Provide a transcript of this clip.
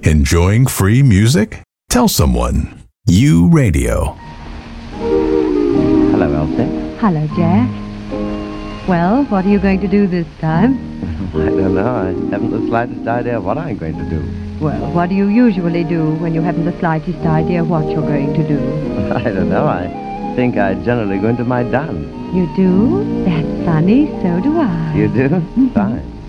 Enjoying free music? Tell someone. U Radio. Hello, Elsie. Hello, Jack. Well, what are you going to do this time? I don't know. I haven't the slightest idea what I'm going to do. Well, what do you usually do when you haven't the slightest idea what you're going to do? I don't know. I think I generally go into my dance. You do? That's funny. So do I. You do? Fine.